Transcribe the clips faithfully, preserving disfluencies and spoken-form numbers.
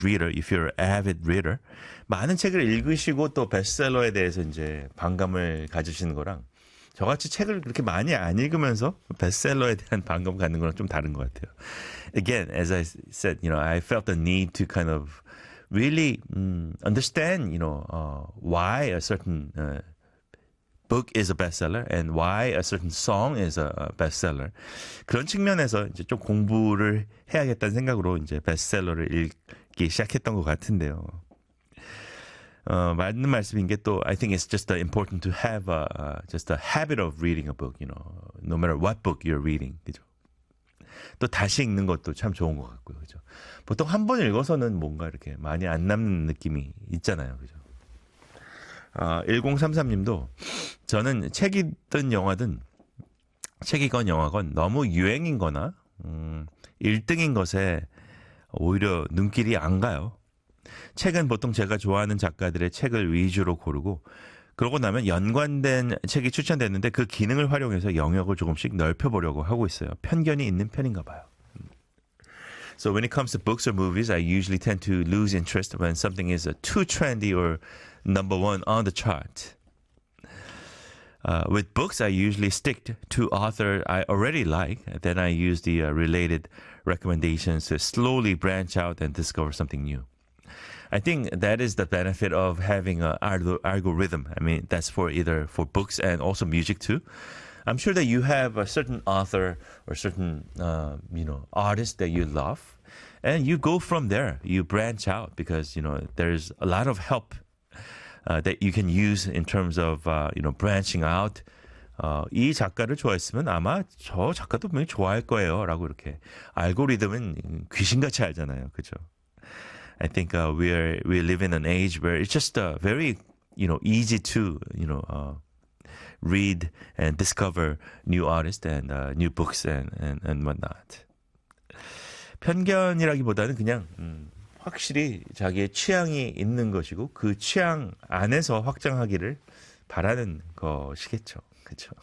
reader, if you're an avid reader, 많은 책을 읽으시고 또 베스트셀러에 대해서 이제 반감을 가지시는 거랑 저같이 책을 그렇게 많이 안 읽으면서 베스트셀러에 대한 반감 갖는 거랑 좀 다른 것 같아요. Again, as I said, you know, I felt the need to kind of really um, understand, you know, uh, why a certain uh, book is a bestseller and why a certain song is a bestseller. 그런 측면에서 이제 좀 공부를 해야겠다는 생각으로 이제 베스트셀러를 읽기 시작했던 것 같은데요. 어, 맞는 말씀인 게 또 I think it's just important to have a, uh, just a habit of reading a book, you know, no matter what book you're reading, 그죠? 또 다시 읽는 것도 참 좋은 것 같고요, 그죠? 보통 한 번 읽어서는 뭔가 이렇게 많이 안 남는 느낌이 있잖아요, 그죠? 아, 천삼십삼님도 저는 책이든 영화든 책이건 영화건 너무 유행인 거나 음, 일 등인 것에 오히려 눈길이 안 가요. 책은 보통 제가 좋아하는 작가들의 책을 위주로 고르고 그러고 나면 연관된 책이 추천됐는데 그 기능을 활용해서 영역을 조금씩 넓혀보려고 하고 있어요. 편견이 있는 편인가 봐요. So when it comes to books or movies, I usually tend to lose interest when something is uh, too trendy or number one on the chart. Uh, with books, I usually stick to author I already like. Then I use the uh, related recommendations to slowly branch out and discover something new. I think that is the benefit of having an algorithm. I mean, that's for either for books and also music too. I'm sure that you have a certain author or certain, uh, you know, artist that you love, and you go from there. You branch out because, you know, there's a lot of help uh, that you can use in terms of, uh, you know, branching out. 어, 이 작가를 좋아했으면 아마 저 작가도 분명히 좋아할 거예요. 라고 이렇게. 알고리즘은 귀신같이 알잖아요. 그죠? I think uh, we're we live in an age where it's just uh, very, you know, easy to, you know, uh, read and discover new artists and uh, new books and, and and whatnot. 편견이라기보다는 그냥 음, 확실히 자기의 취향이 있는 것이고 그 취향 안에서 확장하기를 바라는 것이겠죠. 그렇죠.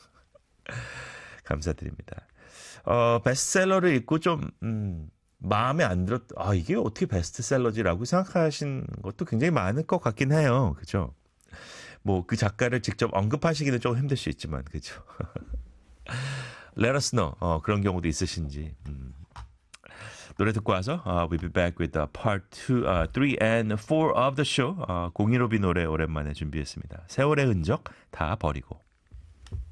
감사드립니다. 어, 베스트셀러를 읽고 좀 음, 마음에 안 들었, 아, 이게 어떻게 베스트셀러지라고 생각하신 것도 굉장히 많을 것 같긴 해요. 그죠? 뭐, 그 작가를 직접 언급하시기는 조금 힘들 수 있지만, 그죠? Let us know. 어, 그런 경우도 있으신지. 음. 노래 듣고 와서, uh, we'll be back with uh, part two, uh, three and four of the show. Uh, 공일오비 노래 오랜만에 준비했습니다. 세월의 흔적 다 버리고.